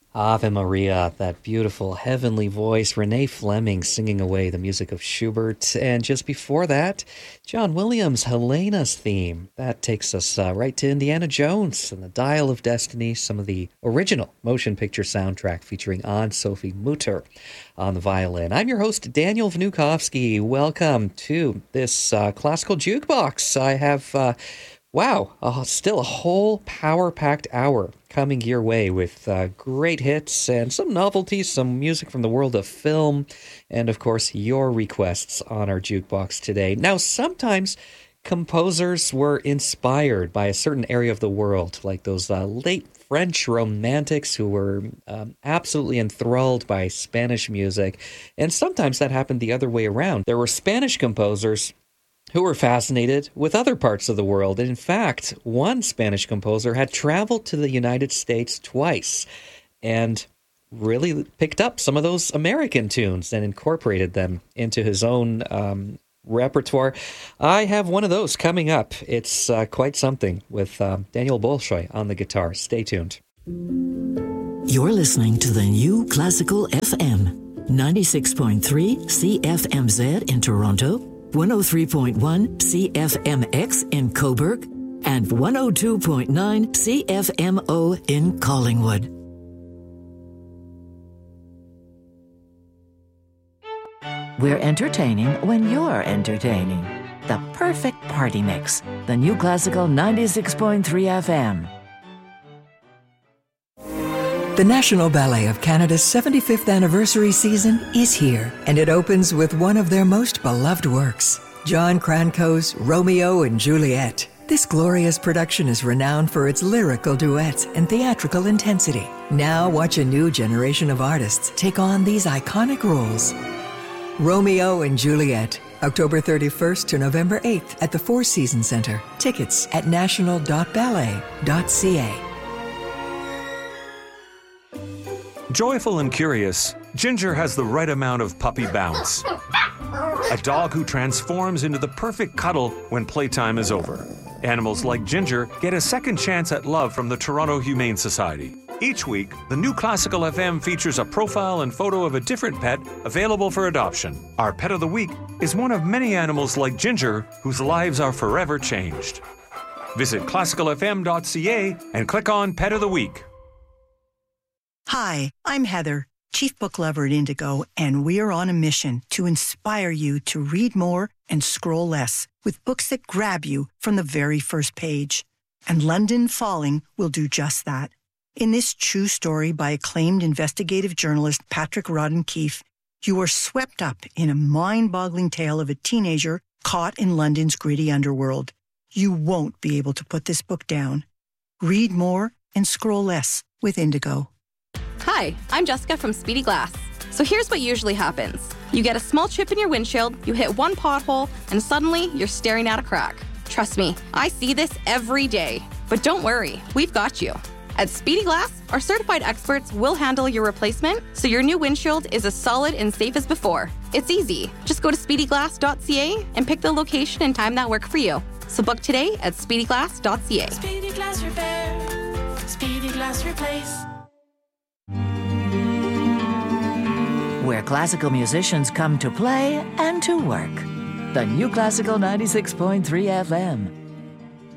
Ave Maria, that beautiful heavenly voice, Renee Fleming singing away the music of Schubert. And just before that, John Williams' Helena's theme. That takes us right to Indiana Jones and the Dial of Destiny, some of the original motion picture soundtrack featuring Anne-Sophie Mutter on the violin. I'm your host, Daniel Vnukovsky. Welcome to this classical jukebox. I have... Wow, still a whole power-packed hour coming your way with great hits and some novelties, some music from the world of film, and of course your requests on our jukebox today. Now, sometimes composers were inspired by a certain area of the world, like those late French romantics who were absolutely enthralled by Spanish music, and sometimes that happened the other way around. There were Spanish composers who were fascinated with other parts of the world. And in fact, one Spanish composer had traveled to the United States twice and really picked up some of those American tunes and incorporated them into his own repertoire. I have one of those coming up. It's quite something with Daniel Bolshoi on the guitar. Stay tuned. You're listening to the New Classical FM, 96.3 CFMZ in Toronto, 103.1 CFMX in Cobourg, and 102.9 CFMO in Collingwood. We're entertaining when you're entertaining. The perfect party mix. The New Classical 96.3 FM. The National Ballet of Canada's 75th anniversary season is here, and it opens with one of their most beloved works, John Cranco's Romeo and Juliet. This glorious production is renowned for its lyrical duets and theatrical intensity. Now watch a new generation of artists take on these iconic roles. Romeo and Juliet, October 31st to November 8th at the Four Seasons Centre. Tickets at national.ballet.ca. Joyful and curious, Ginger has the right amount of puppy bounce. A dog who transforms into the perfect cuddle when playtime is over. Animals like Ginger get a second chance at love from the Toronto Humane Society. Each week, the New Classical FM features a profile and photo of a different pet available for adoption. Our Pet of the Week is one of many animals like Ginger whose lives are forever changed. Visit classicalfm.ca and click on Pet of the Week. Hi, I'm Heather, Chief Book Lover at Indigo, and we're on a mission to inspire you to read more and scroll less with books that grab you from the very first page. And London Falling will do just that. In this true story by acclaimed investigative journalist Patrick Rodden Keefe, you are swept up in a mind-boggling tale of a teenager caught in London's gritty underworld. You won't be able to put this book down. Read more and scroll less with Indigo. Hi, I'm Jessica from Speedy Glass. So here's what usually happens. You get a small chip in your windshield, you hit one pothole, and suddenly you're staring at a crack. Trust me, I see this every day. But don't worry, we've got you. At Speedy Glass, our certified experts will handle your replacement so your new windshield is as solid and safe as before. It's easy. Just go to speedyglass.ca and pick the location and time that work for you. So book today at speedyglass.ca. Speedy Glass Repair. Speedy Glass Replace. Where classical musicians come to play and to work. The New Classical 96.3 FM.